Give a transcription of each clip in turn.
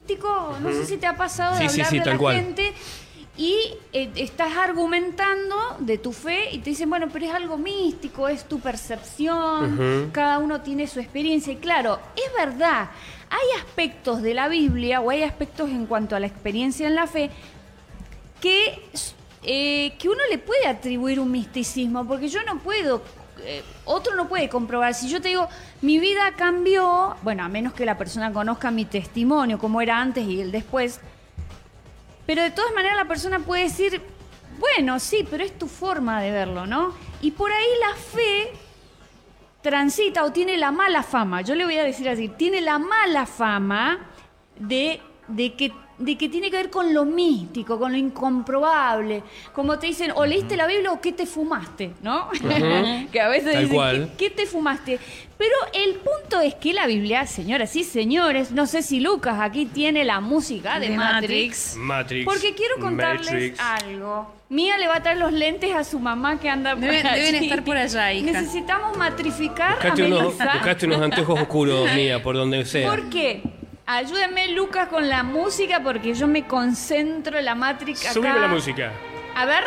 místico, no sé si te ha pasado de hablar de tal la cual. gente y estás argumentando de tu fe y te dicen, bueno, pero es algo místico, es tu percepción, cada uno tiene su experiencia. Y claro, es verdad, hay aspectos de la Biblia o hay aspectos en cuanto a la experiencia en la fe que uno le puede atribuir un misticismo, porque yo no puedo, otro no puede comprobar. Si yo te digo, mi vida cambió, bueno, a menos que la persona conozca mi testimonio, cómo era antes y el después, pero de todas maneras la persona puede decir, bueno, sí, pero es tu forma de verlo, ¿no? Y por ahí la fe transita o tiene la mala fama, yo le voy a decir así, tiene la mala fama de que tiene que ver con lo místico, con lo incomprobable. Como te dicen, o leíste la Biblia o qué te fumaste, ¿no? Que a veces Tal dicen, cual. ¿qué te fumaste? Pero el punto es que la Biblia, señoras y señores, no sé si Lucas aquí tiene la música de Matrix. Matrix. Porque quiero contarles Matrix. algo. Mía le va a traer los lentes a su mamá que anda por allí. Deben estar por allá, hija. Necesitamos matrificar Buscaste a Melissa. buscaste unos anteojos oscuros, Mía, por donde sea. ¿Por qué? Ayúdame, Lucas, con la música porque yo me concentro en la Matrix acá. Subime la música. A ver.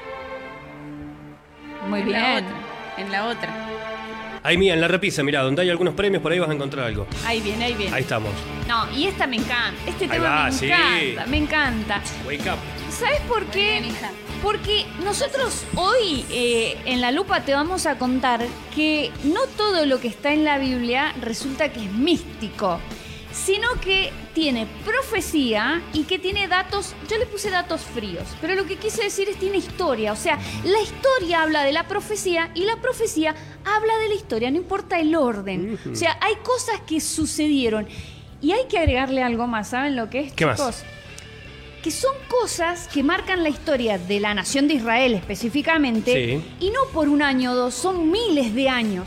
Muy En bien. la otra. En la otra. Ahí, Mía, en la repisa, mirá, donde hay algunos premios, por ahí vas a encontrar algo. Ahí viene, ahí viene. Ahí estamos. No, y esta me encanta. Este Ahí tema va, me sí. encanta, me encanta. Wake up. ¿Sabes por qué? bien, hija. Porque nosotros hoy en La Lupa te vamos a contar que no todo lo que está en la Biblia resulta que es místico, sino que tiene profecía y que tiene datos, yo le puse datos fríos, pero lo que quise decir es tiene historia, o sea, la historia habla de la profecía y la profecía habla de la historia, no importa el orden. O sea, hay cosas que sucedieron y hay que agregarle algo más, ¿saben lo que es? ¿Qué más? Chicos? Que son cosas que marcan la historia de la nación de Israel específicamente, Sí. y no por un año o dos, son miles de años.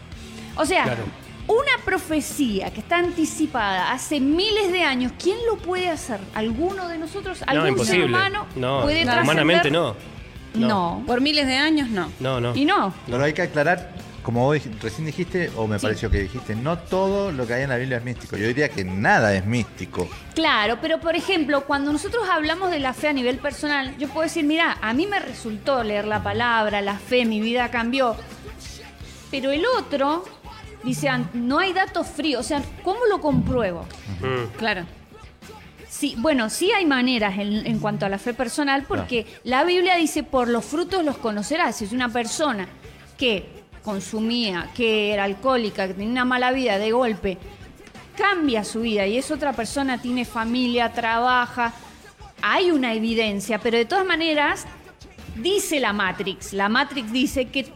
O sea, Claro. una profecía que está anticipada hace miles de años, ¿quién lo puede hacer? ¿Alguno de nosotros? No, ¿Algún ser imposible. humano No, puede trascender? humanamente no. No. Por miles de años, no. No. Y no. Pero hay que aclarar, como vos recién dijiste, o me pareció que dijiste, no todo lo que hay en la Biblia es místico. Yo diría que nada es místico. Claro, pero por ejemplo, cuando nosotros hablamos de la fe a nivel personal, yo puedo decir, mira, a mí me resultó leer la palabra, la fe, mi vida cambió. Pero el otro dice, no hay datos fríos, o sea, ¿cómo lo compruebo? Claro. Sí, bueno, sí hay maneras en cuanto a la fe personal, porque la Biblia dice, por los frutos los conocerás. Si es una persona que consumía, que era alcohólica, que tenía una mala vida, de golpe cambia su vida y es otra persona, tiene familia, trabaja, hay una evidencia, pero de todas maneras, dice la Matrix dice que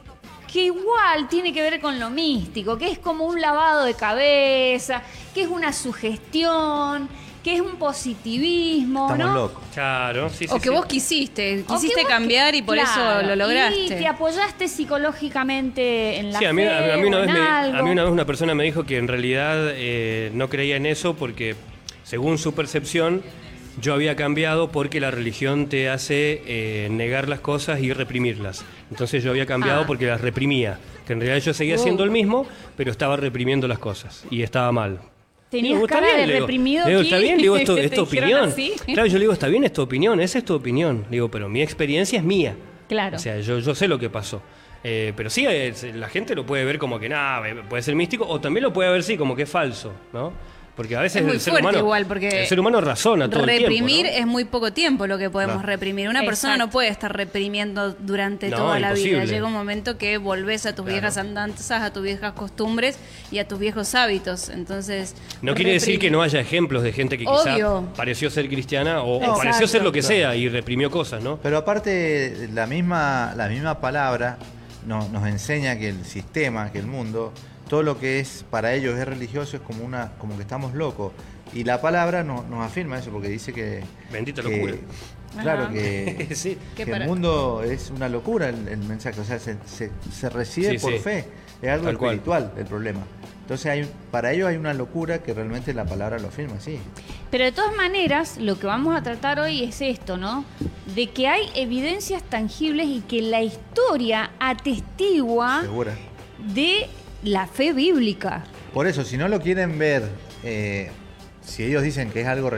igual tiene que ver con lo místico, que es como un lavado de cabeza, que es una sugestión, que es un positivismo, Estamos ¿no? locos. Claro, sí, sí. O que sí. vos quisiste O que vos cambiar y por claro, eso lo lograste. Y te apoyaste psicológicamente en la Sí, fe a mí una o vez en algo. a mí una vez una persona me dijo que en realidad no creía en eso porque, según su percepción, yo había cambiado porque la religión te hace negar las cosas y reprimirlas. Entonces yo había cambiado porque las reprimía. Que en realidad yo seguía siendo el mismo, pero estaba reprimiendo las cosas y estaba mal. Tenías Digo, cara de reprimido Le digo, aquí. está bien, le digo, esto Te es tu dijeron opinión. así. Claro, yo le digo, está bien, es tu opinión, esa es tu opinión. Le digo, pero mi experiencia es mía. Claro. O sea, yo sé lo que pasó. Pero sí, la gente lo puede ver como que nada, puede ser místico, o también lo puede ver sí, como que es falso, ¿no? Porque a veces Es muy el ser fuerte humano, igual, porque el ser humano razona todo el reprimir tiempo, ¿no? es muy poco tiempo lo que podemos Claro. reprimir. Una persona Exacto. no puede estar reprimiendo durante No, toda la vida. imposible. Llega un momento que volvés a tus Claro. viejas andanzas, a tus viejas costumbres y a tus viejos hábitos. Entonces, No quiere decir que no haya ejemplos de gente que quizá Obvio. pareció ser cristiana o Exacto. pareció ser lo que sea y reprimió cosas, ¿no? Pero aparte, la misma palabra nos enseña que el sistema, que el mundo, todo lo que es para ellos es religioso es como que estamos locos. Y la palabra nos afirma eso, porque dice que... Bendita que- locura. Claro, Ajá. que, Sí. Que que para- el mundo es una locura el mensaje, o sea, se recibe Sí, por sí. fe, es algo Tal cual. espiritual el problema. Entonces para ellos hay una locura que realmente la palabra lo afirma, sí. Pero de todas maneras, lo que vamos a tratar hoy es esto, ¿no? De que hay evidencias tangibles y que la historia atestigua Segura. de la fe bíblica. Por eso, si no lo quieren ver, si ellos dicen que es algo